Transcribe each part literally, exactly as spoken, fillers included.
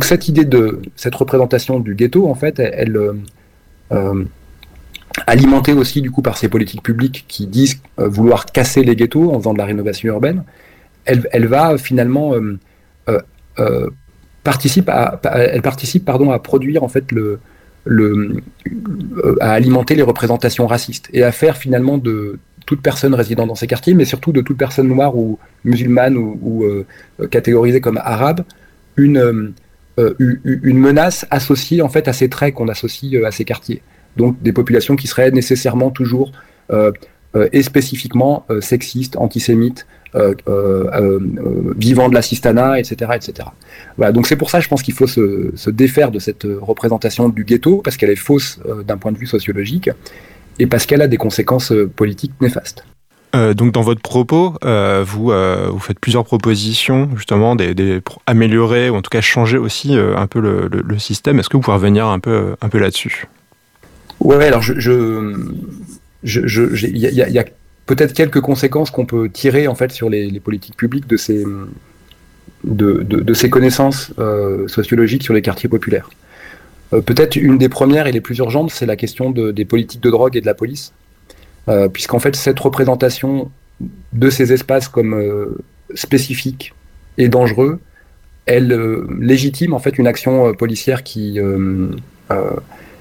cette idée de cette représentation du ghetto, en fait, elle, elle euh, alimentée aussi du coup par ces politiques publiques qui disent euh, vouloir casser les ghettos en faisant de la rénovation urbaine, elle, elle va finalement euh, euh, euh, participe à, elle participe pardon à produire en fait le, le euh, à alimenter les représentations racistes et à faire finalement de toute personne résidant dans ces quartiers, mais surtout de toute personne noire ou musulmane ou, ou euh, catégorisée comme arabe, une euh, une menace associée en fait à ces traits qu'on associe à ces quartiers. Donc des populations qui seraient nécessairement toujours euh, euh, et spécifiquement euh, sexistes, antisémites, euh, euh, euh, vivant de l'assistanat, et cetera, et cetera. Voilà, donc c'est pour ça, je pense qu'il faut se, se défaire de cette représentation du ghetto, parce qu'elle est fausse euh, d'un point de vue sociologique, et parce qu'elle a des conséquences euh, politiques néfastes. Euh, donc dans votre propos, euh, vous, euh, vous faites plusieurs propositions justement des, des, pour améliorer ou en tout cas changer aussi euh, un peu le, le, le système. Est-ce que vous pouvez revenir un peu, un peu là-dessus ? Ouais, alors je, je, je, je, il y a, y a peut-être quelques conséquences qu'on peut tirer en fait sur les, les politiques publiques de ces, de, de, de ces connaissances euh, sociologiques sur les quartiers populaires. Euh, peut-être une des premières et les plus urgentes, c'est la question de, des politiques de drogue et de la police. Euh, puisqu'en fait, cette représentation de ces espaces comme euh, spécifiques et dangereux, elle euh, légitime en fait une action euh, policière qui, euh, euh,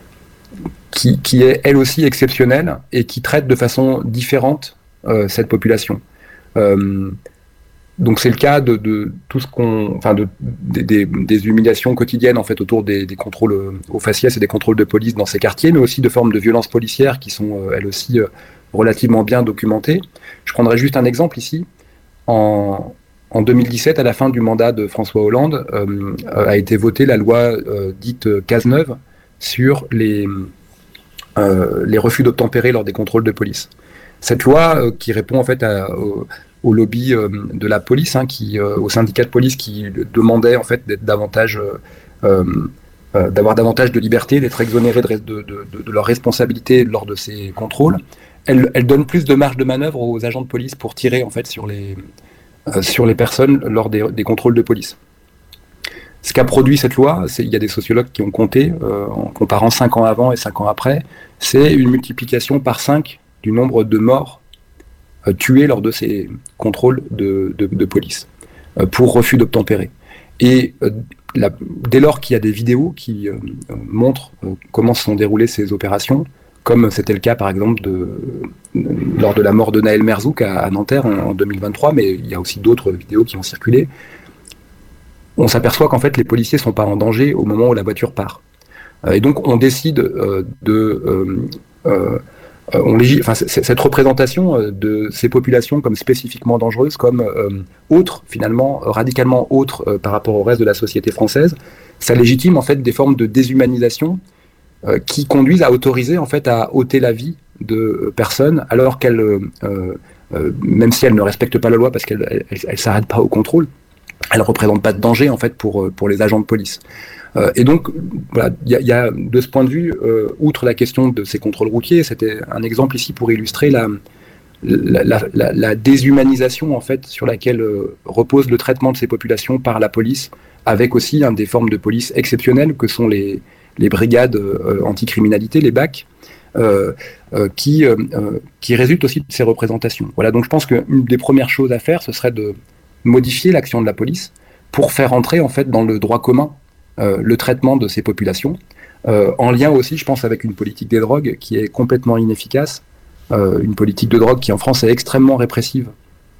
qui, qui est elle aussi exceptionnelle et qui traite de façon différente euh, cette population. Euh, donc c'est le cas de, de tout ce qu'on, enfin de, des, des, des humiliations quotidiennes en fait autour des, des contrôles aux faciès et des contrôles de police dans ces quartiers, mais aussi de formes de violences policières qui sont euh, elles aussi euh, relativement bien documentées. Je prendrai juste un exemple ici. En, en deux mille dix-sept, à la fin du mandat de François Hollande, euh, a été votée la loi euh, dite Cazeneuve sur les, euh, les refus d'obtempérer lors des contrôles de police. Cette loi euh, qui répond en fait à, au, au lobby euh, de la police, hein, qui, euh, au syndicat de police qui demandait en fait d'être davantage, euh, euh, d'avoir davantage de liberté, d'être exonérés de, de, de, de leurs responsabilités lors de ces contrôles. Elle, elle donne plus de marge de manœuvre aux agents de police pour tirer en fait sur les, euh, sur les personnes lors des, des contrôles de police. Ce qu'a produit cette loi, c'est, il y a des sociologues qui ont compté, euh, en comparant cinq ans avant et cinq ans après, c'est une multiplication par cinq du nombre de morts euh, tués lors de ces contrôles de, de, de police, euh, pour refus d'obtempérer. Et euh, la, dès lors qu'il y a des vidéos qui euh, montrent euh, comment se sont déroulées ces opérations, comme c'était le cas par exemple de, de, lors de la mort de Naël Merzouk à, à Nanterre en, en deux mille vingt-trois, mais il y a aussi d'autres vidéos qui ont circulé, on s'aperçoit qu'en fait les policiers ne sont pas en danger au moment où la voiture part. Euh, et donc on décide euh, de... Euh, euh, on légit... enfin, c- cette représentation de ces populations comme spécifiquement dangereuses, comme euh, autres, finalement, radicalement autres euh, par rapport au reste de la société française, ça légitime en fait des formes de déshumanisation euh, qui conduisent à autoriser en fait à ôter la vie de personnes alors qu'elles, euh, euh, même si elles ne respectent pas la loi parce qu'elles ne s'arrêtent pas au contrôle, elles ne représentent pas de danger en fait pour, pour les agents de police. Euh, et donc, voilà, il y, y a de ce point de vue, euh, outre la question de ces contrôles routiers, c'était un exemple ici pour illustrer la, la, la, la, la déshumanisation en fait sur laquelle euh, repose le traitement de ces populations par la police, avec aussi hein, des formes de police exceptionnelles que sont les, les brigades euh, anticriminalité, les B A C, euh, euh, qui, euh, qui résultent aussi de ces représentations. Voilà, donc je pense qu'une des premières choses à faire, ce serait de modifier l'action de la police pour faire entrer en fait dans le droit commun euh, le traitement de ces populations, euh, en lien aussi, je pense, avec une politique des drogues qui est complètement inefficace, euh, une politique de drogue qui en France est extrêmement répressive,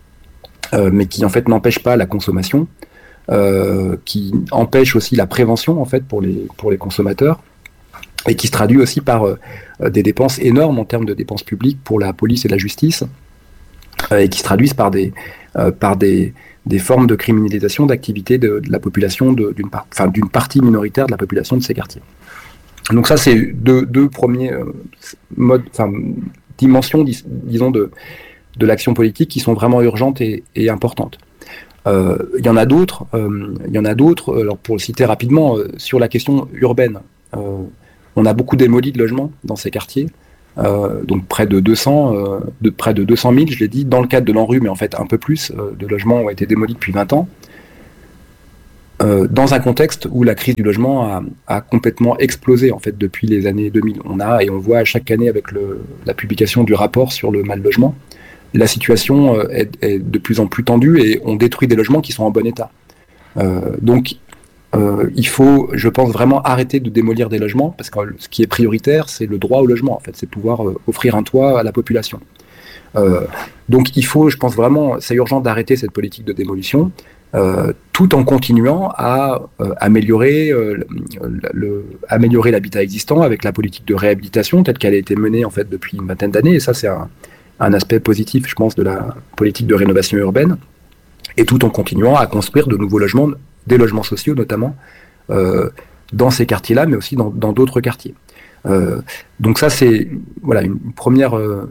euh, mais qui en fait n'empêche pas la consommation, euh, qui empêche aussi la prévention en fait pour les, pour les consommateurs, et qui se traduit aussi par euh, des dépenses énormes en termes de dépenses publiques pour la police et la justice, euh, et qui se traduisent par des, euh, par des, des formes de criminalisation d'activités de, de la population, de, d'une, par, enfin, d'une partie minoritaire de la population de ces quartiers. Donc ça, c'est deux, deux premiers euh, modes, enfin, dimensions, dis, disons, de, de l'action politique qui sont vraiment urgentes et, et importantes. Euh, il y en a d'autres, euh, il y en a d'autres, alors pour le citer rapidement, euh, sur la question urbaine. Euh, on a beaucoup démoli de logements dans ces quartiers, euh, donc près de deux cents, euh, de près de deux cent mille, je l'ai dit, dans le cadre de l'ANRU, mais en fait un peu plus, euh, de logements ont été démolis depuis vingt ans. euh, dans un contexte où la crise du logement a, a complètement explosé en fait depuis les années deux mille. On a et on voit chaque année avec le, la publication du rapport sur le mal logement, la situation est, est de plus en plus tendue et on détruit des logements qui sont en bon état. Euh, donc euh, il faut, je pense, vraiment arrêter de démolir des logements parce que ce qui est prioritaire, c'est le droit au logement. En fait, c'est pouvoir euh, offrir un toit à la population. Euh, donc il faut, je pense vraiment, c'est urgent d'arrêter cette politique de démolition, euh, tout en continuant à euh, améliorer, euh, le, le, améliorer l'habitat existant avec la politique de réhabilitation telle qu'elle a été menée en fait depuis une vingtaine d'années. Et ça, c'est un, un aspect positif, je pense, de la politique de rénovation urbaine. Et tout en continuant à construire de nouveaux logements, des logements sociaux notamment, euh, dans ces quartiers-là, mais aussi dans, dans d'autres quartiers. Euh, donc ça, c'est voilà une première. Euh,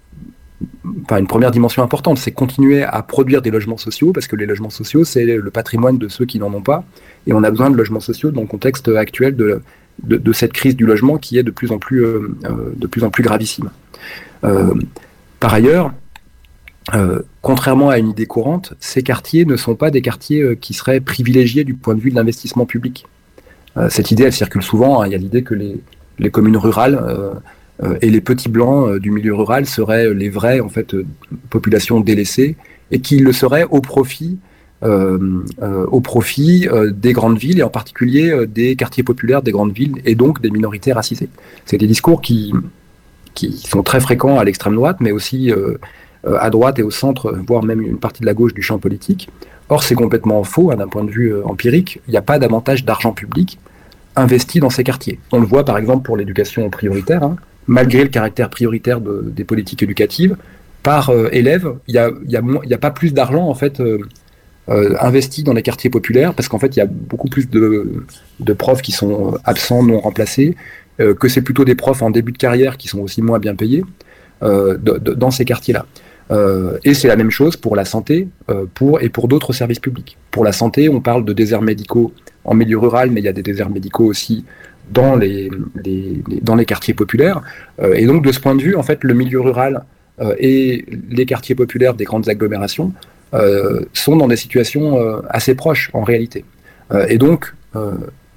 Enfin, une première dimension importante, c'est continuer à produire des logements sociaux, parce que les logements sociaux, c'est le patrimoine de ceux qui n'en ont pas, et on a besoin de logements sociaux dans le contexte actuel de, de, de cette crise du logement qui est de plus en plus, euh, de plus, en plus gravissime. Euh, par ailleurs, euh, contrairement à une idée courante, ces quartiers ne sont pas des quartiers euh, qui seraient privilégiés du point de vue de l'investissement public. Euh, cette idée, elle circule souvent, hein, il y a l'idée que les, les communes rurales... Euh, et les petits blancs du milieu rural seraient les vraies en fait, populations délaissées et qu'ils le seraient au profit, euh, euh, au profit euh, des grandes villes et en particulier euh, des quartiers populaires des grandes villes et donc des minorités racisées. C'est des discours qui, qui sont très fréquents à l'extrême droite mais aussi euh, à droite et au centre, voire même une partie de la gauche du champ politique. Or c'est complètement faux hein, d'un point de vue euh, empirique. Il n'y a pas davantage d'argent public investi dans ces quartiers. On le voit par exemple pour l'éducation prioritaire, hein, malgré le caractère prioritaire de, des politiques éducatives, par euh, élève, il n'y a, y a, y a pas plus d'argent en fait euh, euh, investi dans les quartiers populaires, parce qu'en fait il y a beaucoup plus de, de profs qui sont absents, non remplacés, euh, que c'est plutôt des profs en début de carrière qui sont aussi moins bien payés euh, de, de, dans ces quartiers-là. Euh, et c'est la même chose pour la santé euh, pour, et pour d'autres services publics. Pour la santé, on parle de déserts médicaux en milieu rural, mais il y a des déserts médicaux aussi dans les, les, les, dans les quartiers populaires. Euh, et donc, de ce point de vue, en fait, le milieu rural euh, et les quartiers populaires des grandes agglomérations euh, sont dans des situations euh, assez proches, en réalité. Euh, et donc, euh,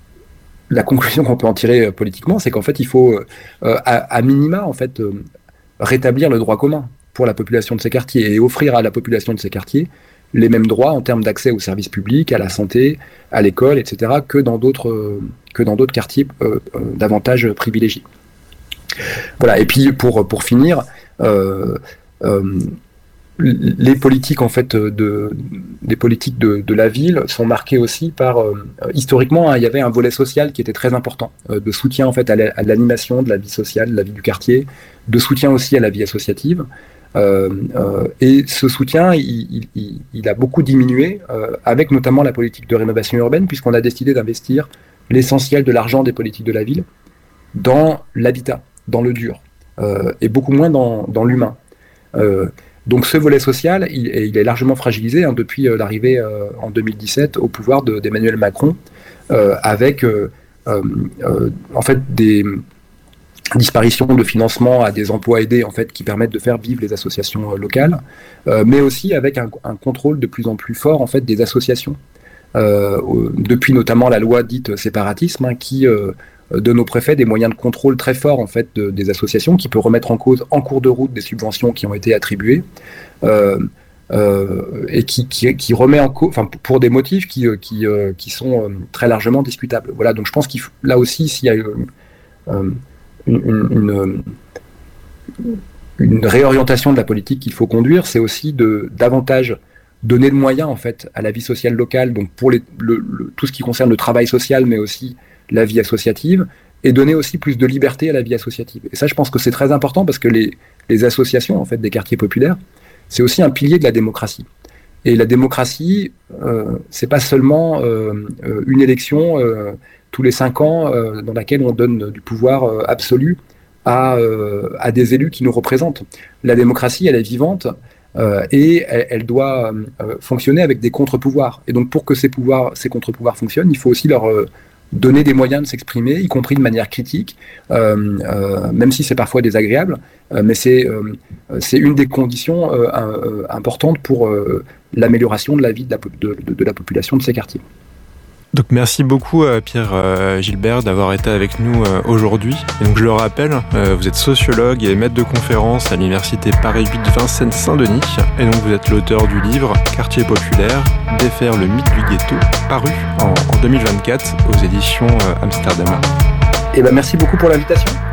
la conclusion qu'on peut en tirer euh, politiquement, c'est qu'en fait, il faut, euh, à, à minima, en fait, euh, rétablir le droit commun pour la population de ces quartiers et offrir à la population de ces quartiers les mêmes droits en termes d'accès aux services publics, à la santé, à l'école, et cetera, que dans d'autres, euh, que dans d'autres quartiers euh, euh, davantage privilégiés. Voilà. Et puis pour pour finir, euh, euh, les politiques en fait de les politiques de, de la ville sont marquées aussi par euh, historiquement hein, il y avait un volet social qui était très important euh, de soutien en fait à, la, à l'animation de la vie sociale, de la vie du quartier, de soutien aussi à la vie associative. Euh, euh, et ce soutien, il, il, il a beaucoup diminué euh, avec notamment la politique de rénovation urbaine, puisqu'on a décidé d'investir l'essentiel de l'argent des politiques de la ville dans l'habitat, dans le dur, euh, et beaucoup moins dans, dans l'humain. Euh, donc ce volet social, il, il est largement fragilisé hein, depuis euh, l'arrivée euh, en deux mille dix-sept au pouvoir de, d'Emmanuel Macron, euh, avec euh, euh, euh, en fait des disparition de financement à des emplois aidés en fait qui permettent de faire vivre les associations euh, locales, euh, mais aussi avec un, un contrôle de plus en plus fort en fait des associations. Euh, depuis notamment la loi dite séparatisme, hein, qui euh, donne aux préfets des moyens de contrôle très forts en fait de, des associations, qui peut remettre en cause en cours de route des subventions qui ont été attribuées. Euh, Euh, et qui, qui, qui remet en cause, enfin pour des motifs qui, qui, euh, qui sont euh, très largement discutables. Voilà, donc je pense qu'il faut, là aussi, s'il y a euh, une, une, une réorientation de la politique qu'il faut conduire, c'est aussi de davantage donner de moyens en fait à la vie sociale locale, donc pour les, le, le, tout ce qui concerne le travail social, mais aussi la vie associative, et donner aussi plus de liberté à la vie associative. Et ça, je pense que c'est très important parce que les, les associations en fait des quartiers populaires, c'est aussi un pilier de la démocratie. Et la démocratie, euh, c'est pas seulement euh, une élection euh, tous les cinq ans euh, dans laquelle on donne du pouvoir euh, absolu à, euh, à des élus qui nous représentent. La démocratie, elle est vivante euh, et elle, elle doit euh, fonctionner avec des contre-pouvoirs. Et donc pour que ces pouvoirs, ces contre-pouvoirs fonctionnent, il faut aussi leur euh, donner des moyens de s'exprimer, y compris de manière critique, euh, euh, même si c'est parfois désagréable, euh, mais c'est, euh, c'est une des conditions euh, euh, importantes pour euh, l'amélioration de la vie de la, de, de, de la population de ces quartiers. Donc merci beaucoup euh, Pierre euh, Gilbert d'avoir été avec nous euh, aujourd'hui. Et donc je le rappelle, euh, vous êtes sociologue et maître de conférence à l'université Paris huit Vincennes-Saint-Denis. Et donc vous êtes l'auteur du livre Quartier populaire, défaire le mythe du ghetto, paru en, en deux mille vingt-quatre aux éditions euh, Amsterdam. Et ben merci beaucoup pour l'invitation.